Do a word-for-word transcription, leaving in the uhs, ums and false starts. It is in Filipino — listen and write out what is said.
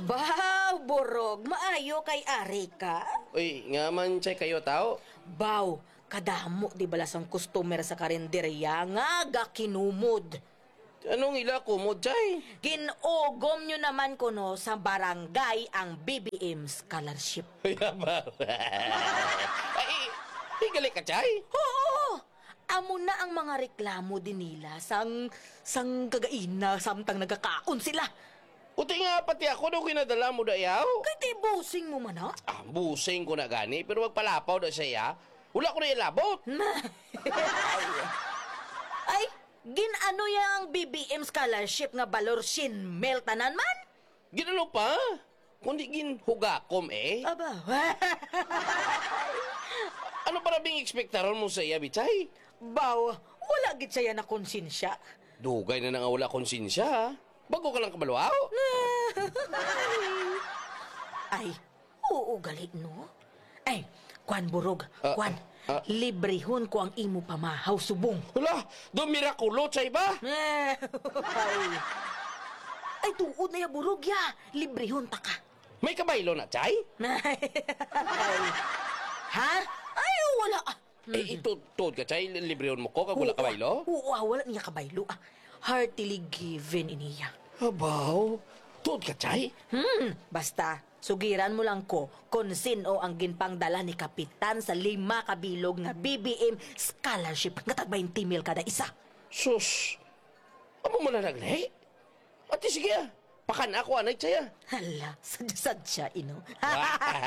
Baw, Borog, maayo kay Ari ka? Uy, nga man chay kayo tao. Baw, kadamo di balas ang customer sa karinderya nga gakinumod. Anong ila ko mo chay? Kinugom nyo naman kuno sa barangay ang B B M scholarship. Yabaw. Ay, ay, gali ka chay? Oo! Amo na ang mga reklamo din nila sang sang gagaina samtang nagkakaon sila. Uti nga pati ako daw kinadala mo dayaw. Kay ti busing mo man ha? Ah, busing ko na gani, pero wag palapaw da siya. Wala ko na ilabot. ay, ay, ginano yang B B M scholarship nga balor sin meltanan man? Ginano pa? Kundi gin hugakom eh. Aba, Ano para bing ekspektaron mo sa iya, Bichay? baw, wala gid siya na konsensya. Dugay na nga wala konsensya, ha? Bago ka lang kabalwaw. Ay, oo galit no? Ay, kwan Borog, Ah, kwan, ah, ah. librehon ko ang imo pamahaw subong. Hala, do mirakulo, chay ba? ay, ay tuod na ya Borog ya, librehon ta ka. May kabaylo na, chay? ay, ha? Ay, wala. Eh, ito, tuod ka, chay, librehon mo ko, kag wala kabaylo? Oo, ah, wala niya kabaylo. Ah. Heartily given iniya. Abaw, tuod ka, chay? Hmm, basta, sugiran mo lang ko kung sino ang ginpangdala ni Kapitan sa lima kabilog nga B B M scholarship nga tag twenty mil kada isa. Sus, amo mo na naglay? Ate, sige, ah. Pakan ako, anay, chay, ah. Hala, sadya-sadya, ino.